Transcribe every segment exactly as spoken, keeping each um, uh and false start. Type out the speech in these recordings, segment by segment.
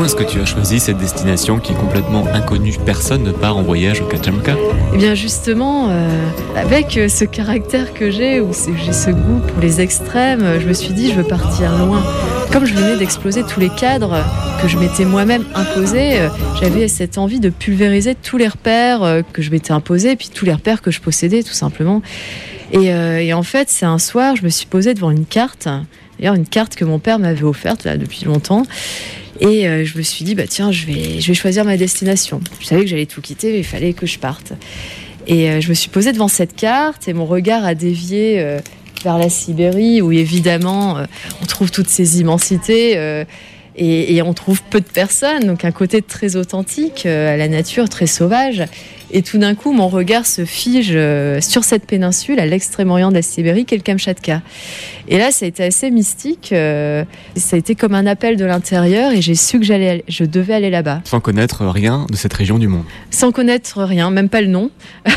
est-ce que tu as choisi cette destination qui est complètement inconnue? Personne ne part en voyage au Kamtchatka. Eh bien justement, euh, avec ce caractère que j'ai, où j'ai ce goût pour les extrêmes, je me suis dit je veux partir loin. Comme je venais d'exploser tous les cadres que je m'étais moi-même imposés, euh, j'avais cette envie de pulvériser tous les repères euh, que je m'étais imposés, puis tous les repères que je possédais tout simplement. Et, euh, et en fait, c'est un soir, je me suis posée devant une carte, d'ailleurs une carte que mon père m'avait offerte là, depuis longtemps. Et euh, je me suis dit, bah tiens, je vais, je vais choisir ma destination. Je savais que j'allais tout quitter, mais il fallait que je parte. Et euh, je me suis posée devant cette carte et mon regard a dévié euh, vers la Sibérie, où évidemment, euh, on trouve toutes ces immensités euh, et, et on trouve peu de personnes. Donc un côté très authentique, euh, à la nature, très sauvage. Et tout d'un coup, mon regard se fige euh, sur cette péninsule, à l'extrême-orient de la Sibérie, qu'est le Kamtchatka. Et là, ça a été assez mystique. Euh, ça a été comme un appel de l'intérieur et j'ai su que j'allais, je devais aller là-bas. Sans connaître rien de cette région du monde. Sans connaître rien, même pas le nom.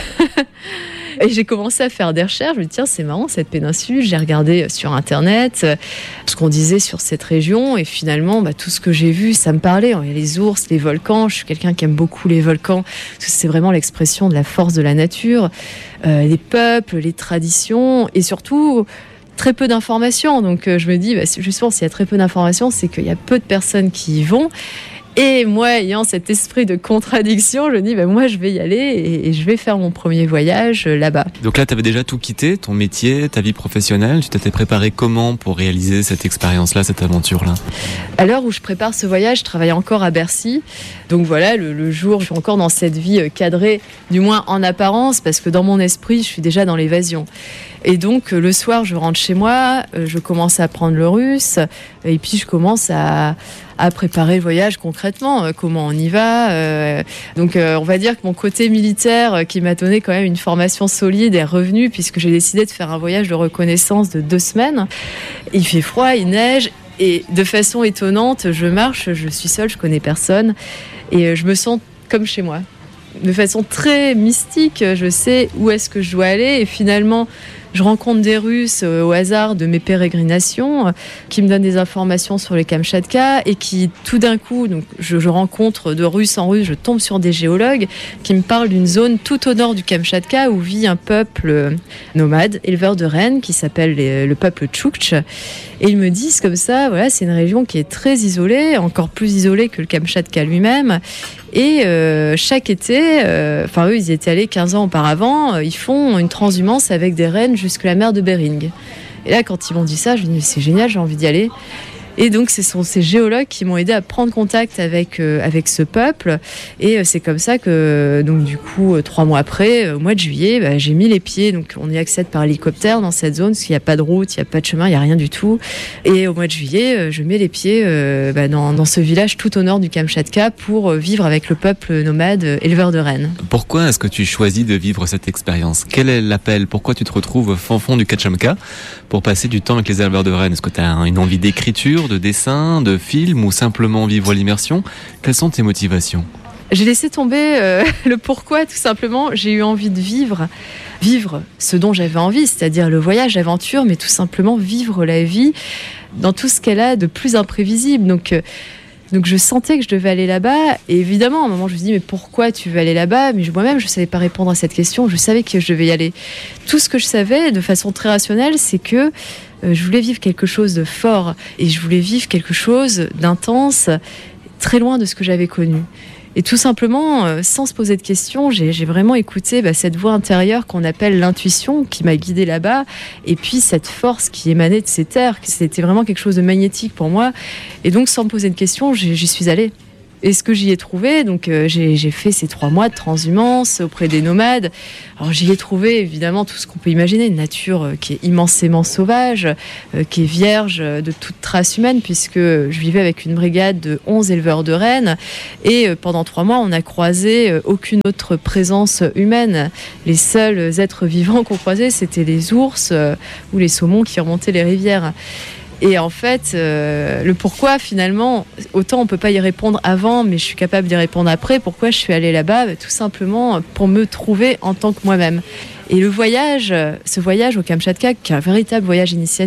Et j'ai commencé à faire des recherches. Je me dis, tiens, c'est marrant cette péninsule. J'ai regardé sur Internet ce qu'on disait sur cette région. Et finalement, bah, tout ce que j'ai vu, ça me parlait. Il y a les ours, les volcans. Je suis quelqu'un qui aime beaucoup les volcans. Parce que c'est vraiment l'expression de la force de la nature. Euh, les peuples, les traditions. Et surtout, très peu d'informations. Donc euh, je me dis, bah, justement, s'il y a très peu d'informations, c'est qu'il y a peu de personnes qui y vont. Et moi, ayant cet esprit de contradiction, je me dis, ben moi, je vais y aller et, et je vais faire mon premier voyage euh, là-bas. Donc là, tu avais déjà tout quitté, ton métier, ta vie professionnelle. Tu t'étais préparé comment pour réaliser cette expérience-là, cette aventure-là? À l'heure où je prépare ce voyage, je travaille encore à Bercy. Donc voilà, le, le jour, je suis encore dans cette vie cadrée, du moins en apparence, parce que dans mon esprit, je suis déjà dans l'évasion. Et donc, le soir, je rentre chez moi, je commence à apprendre le russe, et puis je commence à... à préparer le voyage concrètement, euh, comment on y va. Euh, donc euh, on va dire que mon côté militaire, euh, qui m'a donné quand même une formation solide, est revenu, puisque j'ai décidé de faire un voyage de reconnaissance de deux semaines. Il fait froid, il neige, et de façon étonnante, je marche, je suis seule, je connais personne, et euh, je me sens comme chez moi. De façon très mystique, je sais où est-ce que je dois aller, et finalement... je rencontre des Russes euh, au hasard de mes pérégrinations euh, qui me donnent des informations sur les Kamtchatka et qui, tout d'un coup, donc, je, je rencontre de Russe en Russe, je tombe sur des géologues qui me parlent d'une zone tout au nord du Kamtchatka où vit un peuple euh, nomade, éleveur de rennes, qui s'appelle les, le peuple Tchoukch. Et ils me disent comme ça, voilà, c'est une région qui est très isolée, encore plus isolée que le Kamtchatka lui-même. Et euh, chaque été, euh, enfin eux, ils y étaient allés quinze ans auparavant, euh, ils font une transhumance avec des rennes jusque la mer de Bering. Et là, quand ils m'ont dit ça, je me dis, c'est génial, j'ai envie d'y aller. Et donc, ce sont ces géologues qui m'ont aidé à prendre contact avec, euh, avec ce peuple. Et euh, c'est comme ça que, donc, du coup, euh, trois mois après, euh, au mois de juillet, bah, j'ai mis les pieds. Donc, on y accède par hélicoptère dans cette zone, parce qu'il n'y a pas de route, il n'y a pas de chemin, il n'y a rien du tout. Et au mois de juillet, euh, je mets les pieds euh, bah, dans, dans ce village tout au nord du Kamtchatka pour euh, vivre avec le peuple nomade euh, éleveur de rennes. Pourquoi est-ce que tu choisis de vivre cette expérience? Quel est l'appel? Pourquoi tu te retrouves au fond fond du Kamtchatka pour passer du temps avec les éleveurs de rennes? Est-ce que tu as une envie d'écriture, de dessin, de film, ou simplement vivre l'immersion? Quelles sont tes motivations? J'ai laissé tomber euh, le pourquoi, tout simplement. J'ai eu envie de vivre, vivre ce dont j'avais envie, c'est-à-dire le voyage, l'aventure, mais tout simplement vivre la vie dans tout ce qu'elle a de plus imprévisible. Donc, euh, donc je sentais que je devais aller là-bas. Et évidemment, à un moment, je me dis, mais pourquoi tu veux aller là-bas? Mais moi-même, je ne savais pas répondre à cette question. Je savais que je devais y aller. Tout ce que je savais, de façon très rationnelle, c'est que euh, je voulais vivre quelque chose de fort. Et je voulais vivre quelque chose d'intense, très loin de ce que j'avais connu. Et tout simplement, euh, sans se poser de questions, j'ai, j'ai vraiment écouté bah, cette voix intérieure qu'on appelle l'intuition, qui m'a guidée là-bas, et puis cette force qui émanait de ces terres. C'était vraiment quelque chose de magnétique pour moi. Et donc, sans me poser de questions, j'y, j'y suis allée. Et ce que j'y ai trouvé, donc euh, j'ai, j'ai fait ces trois mois de transhumance auprès des nomades. Alors j'y ai trouvé évidemment tout ce qu'on peut imaginer, une nature euh, qui est immensément sauvage, euh, qui est vierge de toute trace humaine, puisque je vivais avec une brigade de onze éleveurs de rennes, et euh, pendant trois mois on n'a croisé euh, aucune autre présence humaine. Les seuls êtres vivants qu'on croisait, c'était les ours euh, ou les saumons qui remontaient les rivières. Et en fait, euh, le pourquoi, finalement, autant on peut pas y répondre avant, mais je suis capable d'y répondre après. Pourquoi je suis allée là-bas? Bah, tout simplement pour me trouver en tant que moi-même. Et le voyage, ce voyage au Kamtchatka, qui est un véritable voyage initiatique,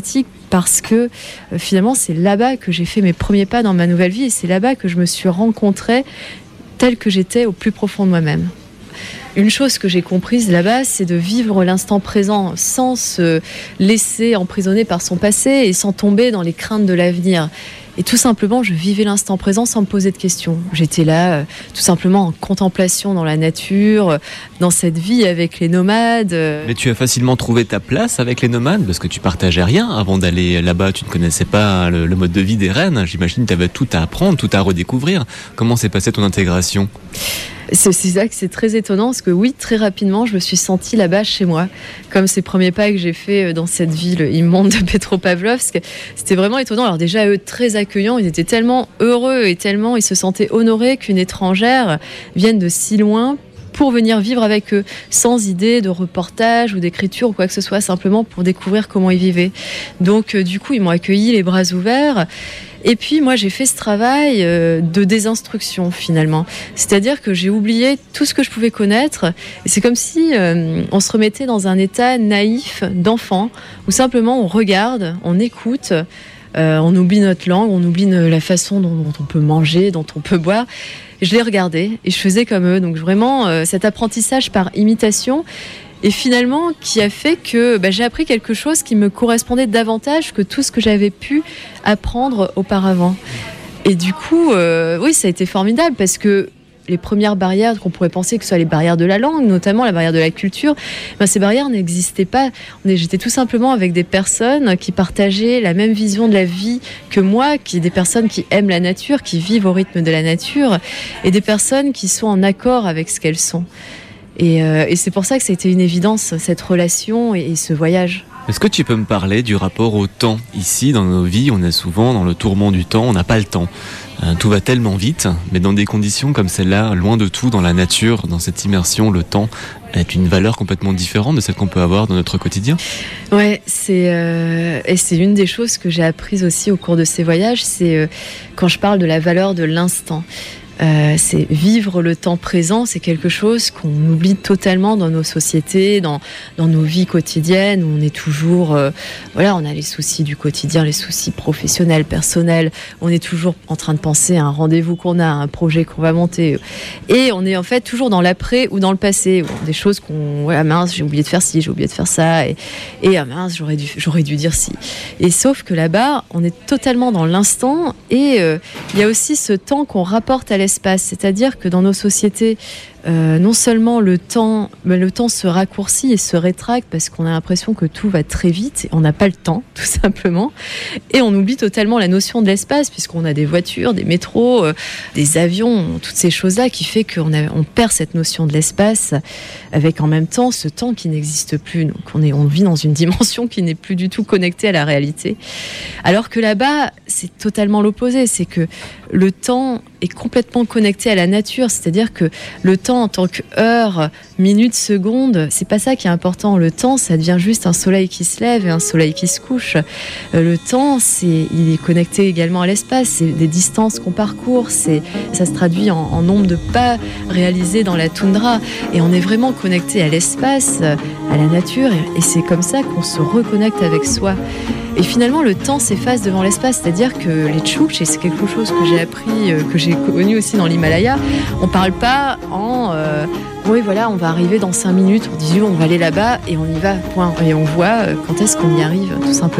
parce que euh, finalement c'est là-bas que j'ai fait mes premiers pas dans ma nouvelle vie et c'est là-bas que je me suis rencontrée telle que j'étais au plus profond de moi-même. Une chose que j'ai comprise là-bas, c'est de vivre l'instant présent sans se laisser emprisonner par son passé et sans tomber dans les craintes de l'avenir. Et tout simplement, je vivais l'instant présent sans me poser de questions. J'étais là, euh, tout simplement en contemplation dans la nature, euh, dans cette vie avec les nomades. Euh. Mais tu as facilement trouvé ta place avec les nomades parce que tu partageais rien avant d'aller là-bas. Tu ne connaissais pas le, le mode de vie des rennes. J'imagine que tu avais tout à apprendre, tout à redécouvrir. Comment s'est passée ton intégration ? C'est, c'est ça que c'est très étonnant parce que oui, très rapidement, je me suis sentie là-bas chez moi. Comme ces premiers pas que j'ai fait dans cette ville immonde de Petropavlovsk, c'était vraiment étonnant. Alors déjà, eux, très accueillants, ils étaient tellement heureux et tellement ils se sentaient honorés qu'une étrangère vienne de si loin pour venir vivre avec eux, sans idée de reportage ou d'écriture ou quoi que ce soit, simplement pour découvrir comment ils vivaient. Donc euh, du coup, ils m'ont accueilli les bras ouverts. Et puis moi, j'ai fait ce travail euh, de désinstruction finalement. C'est-à-dire que j'ai oublié tout ce que je pouvais connaître. Et c'est comme si euh, on se remettait dans un état naïf d'enfant, où simplement on regarde, on écoute, euh, on oublie notre langue, on oublie la façon dont, dont on peut manger, dont on peut boire. Et je les regardais et je faisais comme eux. Donc vraiment, euh, cet apprentissage par imitation. Et finalement, qui a fait que bah, j'ai appris quelque chose qui me correspondait davantage que tout ce que j'avais pu apprendre auparavant. Et du coup, euh, oui, ça a été formidable parce que les premières barrières qu'on pourrait penser que ce soit les barrières de la langue, notamment la barrière de la culture, ben, ces barrières n'existaient pas. J'étais tout simplement avec des personnes qui partageaient la même vision de la vie que moi, qui des personnes qui aiment la nature, qui vivent au rythme de la nature, et des personnes qui sont en accord avec ce qu'elles sont. Et, euh, et c'est pour ça que ça a été une évidence, cette relation et, et ce voyage. Est-ce que tu peux me parler du rapport au temps ? Ici, dans nos vies, on est souvent dans le tourment du temps, on n'a pas le temps. Euh, tout va tellement vite, mais dans des conditions comme celle-là, loin de tout, dans la nature, dans cette immersion, le temps est une valeur complètement différente de celle qu'on peut avoir dans notre quotidien. Ouais, c'est euh, et c'est une des choses que j'ai apprises aussi au cours de ces voyages, c'est euh, quand je parle de la valeur de l'instant. Euh, c'est vivre le temps présent, c'est quelque chose qu'on oublie totalement dans nos sociétés, dans, dans nos vies quotidiennes, où on est toujours, euh, voilà, on a les soucis du quotidien, les soucis professionnels, personnels, on est toujours en train de penser à un rendez-vous qu'on a, à un projet qu'on va monter, et on est en fait toujours dans l'après ou dans le passé, des choses qu'on, ouais, ah mince, j'ai oublié de faire ci, j'ai oublié de faire ça, et, et ah mince, j'aurais dû, j'aurais dû dire ci. Et sauf que là-bas, on est totalement dans l'instant, et il euh, y a aussi ce temps qu'on rapporte à l'espace. C'est-à-dire que dans nos sociétés, euh, non seulement le temps, mais le temps se raccourcit et se rétracte parce qu'on a l'impression que tout va très vite et on n'a pas le temps, tout simplement. Et on oublie totalement la notion de l'espace puisqu'on a des voitures, des métros, euh, des avions, toutes ces choses-là qui fait qu'on a, on perd cette notion de l'espace avec en même temps ce temps qui n'existe plus. Donc on, est, on vit dans une dimension qui n'est plus du tout connectée à la réalité. Alors que là-bas, c'est totalement l'opposé. C'est que le temps est complètement connecté à la nature, c'est-à-dire que le temps en tant que heure, minute, seconde, c'est pas ça qui est important. Le temps, ça devient juste un soleil qui se lève et un soleil qui se couche. Le temps, c'est, il est connecté également à l'espace, c'est des distances qu'on parcourt, c'est, ça se traduit en, en nombre de pas réalisés dans la toundra, et on est vraiment connecté à l'espace, à la nature, et c'est comme ça qu'on se reconnecte avec soi. Et finalement, le temps s'efface devant l'espace, c'est-à-dire que les tchouks, et c'est quelque chose que j'ai appris, que j'ai connu aussi dans l'Himalaya, on parle pas en euh, oui voilà, on va arriver dans cinq minutes, on dit on va aller là-bas et on y va, point. Et on voit quand est-ce qu'on y arrive, tout simplement.